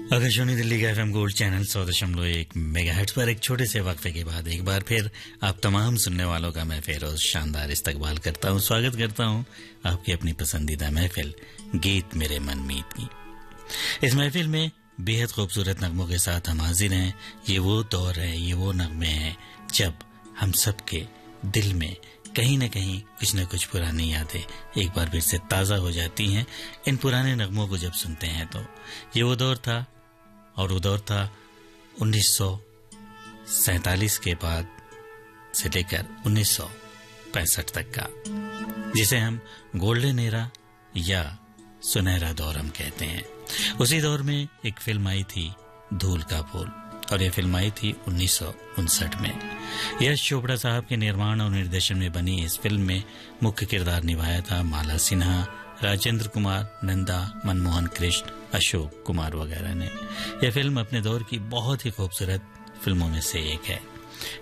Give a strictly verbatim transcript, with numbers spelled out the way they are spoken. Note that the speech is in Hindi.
आकाशवाणी दिल्ली का एफएम गोल्ड चैनल सौ दशमलव एक मेगाहर्ट्ज पर एक छोटे से वक्फे के बाद एक बार फिर आप तमाम सुनने वालों का मैं फिरोज शानदार इस्तकबाल करता हूं, स्वागत करता हूं आपकी अपनी पसंदीदा महफिल गीत मेरे मन मीत की। इस महफिल में बेहद खूबसूरत नगमों के साथ हम हाजिर हैं। ये वो दौर है, ये वो नगमे हैं जब हम सबके दिल में कहीं न कहीं कुछ न कुछ पुरानी यादें एक बार फिर से ताज़ा हो जाती हैं। इन पुराने नगमों को जब सुनते हैं तो ये वो दौर था, और वो दौर था उन्नीस सौ सैंतालीस के बाद से लेकर उन्नीस सौ पैंसठ तक का, जिसे हम गोल्डन एरा या सुनहरा दौर हम कहते हैं। उसी दौर में एक फिल्म आई थी धूल का फूल, और ये फिल्म आई थी उन्नीस सौ उनसठ में। यश चोपड़ा साहब के निर्माण और निर्देशन में बनी इस फिल्म में मुख्य किरदार निभाया था माला सिन्हा, राजेंद्र कुमार, नंदा, मनमोहन कृष्ण, अशोक कुमार वगैरह ने। यह फिल्म अपने दौर की बहुत ही खूबसूरत फिल्मों में से एक है।